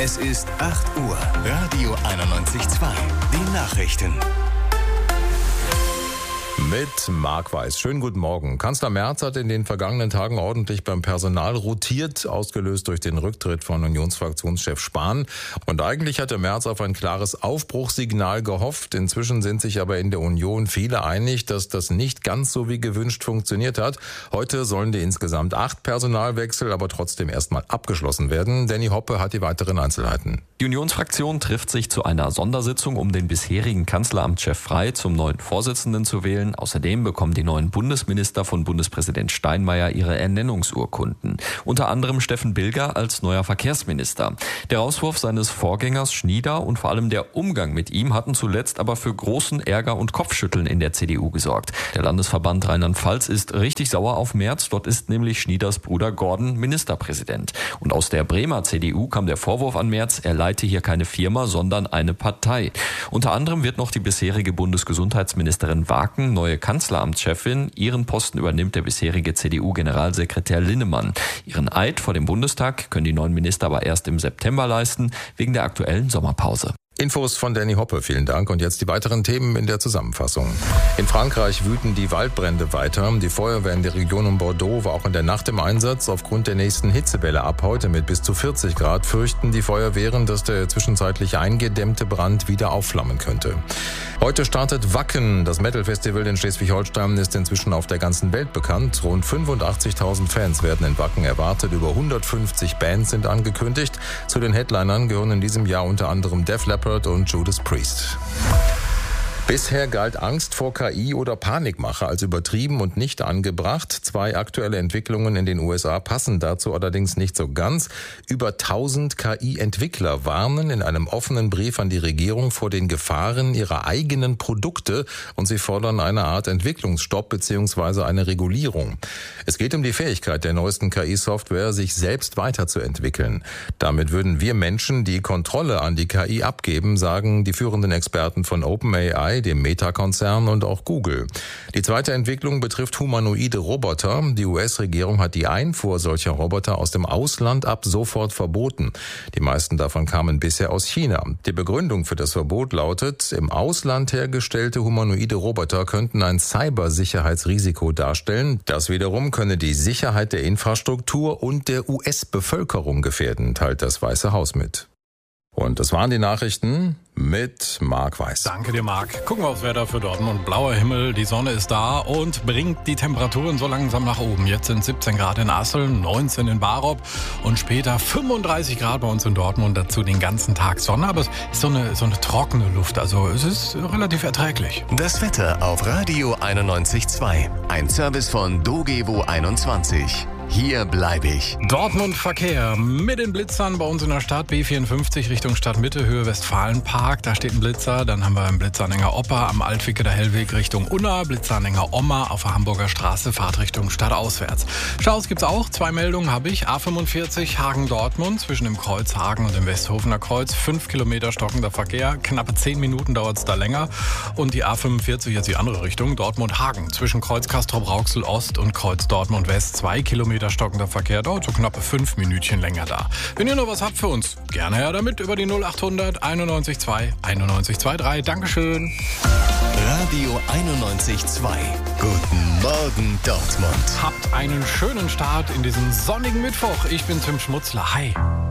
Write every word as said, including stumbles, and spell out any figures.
Es ist acht Uhr. Radio einundneunzig Komma zwei. Die Nachrichten. Mit Marc Weiß. Schönen guten Morgen. Kanzler Merz hat in den vergangenen Tagen ordentlich beim Personal rotiert, ausgelöst durch den Rücktritt von Unionsfraktionschef Spahn. Und eigentlich hatte Merz auf ein klares Aufbruchssignal gehofft. Inzwischen sind sich aber in der Union viele einig, dass das nicht ganz so wie gewünscht funktioniert hat. Heute sollen die insgesamt acht Personalwechsel aber trotzdem erstmal abgeschlossen werden. Danny Hoppe hat die weiteren Einzelheiten. Die Unionsfraktion trifft sich zu einer Sondersitzung, um den bisherigen Kanzleramtschef Frey zum neuen Vorsitzenden zu wählen. Außerdem bekommen die neuen Bundesminister von Bundespräsident Steinmeier ihre Ernennungsurkunden. Unter anderem Steffen Bilger als neuer Verkehrsminister. Der Rauswurf seines Vorgängers Schnieder und vor allem der Umgang mit ihm hatten zuletzt aber für großen Ärger und Kopfschütteln in der C D U gesorgt. Der Landesverband Rheinland-Pfalz ist richtig sauer auf Merz. Dort ist nämlich Schnieders Bruder Gordon Ministerpräsident. Und aus der Bremer C D U kam der Vorwurf an Merz, er leite hier keine Firma, sondern eine Partei. Unter anderem wird noch die bisherige Bundesgesundheitsministerin Waken neue Kanzleramtschefin. Ihren Posten übernimmt der bisherige C D U-Generalsekretär Linnemann. Ihren Eid vor dem Bundestag können die neuen Minister aber erst im September leisten, wegen der aktuellen Sommerpause. Infos von Danny Hoppe, vielen Dank. Und jetzt die weiteren Themen in der Zusammenfassung. In Frankreich wüten die Waldbrände weiter. Die Feuerwehr in der Region um Bordeaux war auch in der Nacht im Einsatz. Aufgrund der nächsten Hitzewelle ab heute mit bis zu vierzig Grad fürchten die Feuerwehren, dass der zwischenzeitlich eingedämmte Brand wieder aufflammen könnte. Heute startet Wacken. Das Metal-Festival in Schleswig-Holstein ist inzwischen auf der ganzen Welt bekannt. Rund fünfundachtzigtausend Fans werden in Wacken erwartet. Über hundertfünfzig Bands sind angekündigt. Zu den Headlinern gehören in diesem Jahr unter anderem Def Leppard und Judas Priest. Bisher galt Angst vor K I oder Panikmache als übertrieben und nicht angebracht. Zwei aktuelle Entwicklungen in den U S A passen dazu allerdings nicht so ganz. Über tausend K I-Entwickler warnen in einem offenen Brief an die Regierung vor den Gefahren ihrer eigenen Produkte und sie fordern eine Art Entwicklungsstopp bzw. eine Regulierung. Es geht um die Fähigkeit der neuesten K I-Software, sich selbst weiterzuentwickeln. Damit würden wir Menschen die Kontrolle an die K I abgeben, sagen die führenden Experten von OpenAI, dem Meta-Konzern und auch Google. Die zweite Entwicklung betrifft humanoide Roboter. Die U S-Regierung hat die Einfuhr solcher Roboter aus dem Ausland ab sofort verboten. Die meisten davon kamen bisher aus China. Die Begründung für das Verbot lautet, im Ausland hergestellte humanoide Roboter könnten ein Cybersicherheitsrisiko darstellen. Das wiederum könne die Sicherheit der Infrastruktur und der U S-Bevölkerung gefährden, teilt das Weiße Haus mit. Und das waren die Nachrichten mit Marc Weiß. Danke dir, Marc. Gucken wir aufs Wetter für Dortmund. Blauer Himmel, die Sonne ist da und bringt die Temperaturen so langsam nach oben. Jetzt sind siebzehn Grad in Asseln, neunzehn in Barop und später fünfunddreißig Grad bei uns in Dortmund. Dazu den ganzen Tag Sonne, aber es ist so eine, so eine trockene Luft. Also es ist relativ erträglich. Das Wetter auf Radio einundneunzig Komma zwei. Ein Service von Dogevo einundzwanzig. Hier bleibe ich. Dortmund Verkehr mit den Blitzern bei uns in der Stadt. B vierundfünfzig Richtung Stadtmitte, Höhe Westfalenpark. Da steht ein Blitzer. Dann haben wir einen Blitzanhänger Opa am Altwickeler Hellweg Richtung Unna. Blitzanhänger Oma auf der Hamburger Straße, Fahrtrichtung stadtauswärts. Staus gibt's auch. Zwei Meldungen habe ich. A fünfundvierzig Hagen-Dortmund zwischen dem Kreuz Hagen und dem Westhofener Kreuz. Fünf Kilometer stockender Verkehr. Knappe zehn Minuten dauert es da länger. Und die A fünfundvierzig jetzt die andere Richtung. Dortmund-Hagen zwischen Kreuz Castrop-Rauxel Ost und Kreuz Dortmund West. Zwei Kilometer stockender Verkehr, dauert so knappe fünf Minütchen länger da. Wenn ihr noch was habt für uns, gerne her damit über die null achthundert einundneunzig Komma zwei einundneunzig Komma drei. Dankeschön. Radio einundneunzig Komma zwei. Guten Morgen, Dortmund. Habt einen schönen Start in diesen sonnigen Mittwoch. Ich bin Tim Schmutzler. Hi.